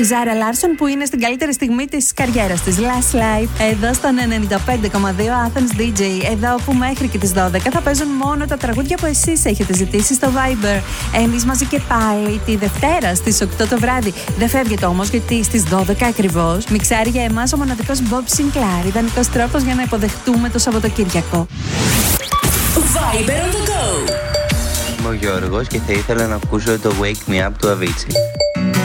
Η Ζάρα Λάρσον που είναι στην καλύτερη στιγμή της καριέρας της. Last Life, εδώ στον 95,2 Athens DJ. Εδώ που μέχρι και τις 12 θα παίζουν μόνο τα τραγούδια που εσείς έχετε ζητήσει στο Viber. Εμείς μαζί και πάλι τη Δευτέρα στις 8 το βράδυ. Δεν φεύγετε όμως, γιατί στις 12 ακριβώς μιξάρει για εμάς ο μοναδικός Bob Sinclair. Ιδανικός τρόπος για να υποδεχτούμε το Σαββατοκύριακο. Viber on the go. Είμαι ο Γιώργος και θα ήθελα να ακούσω το Wake Me Up του Avicii.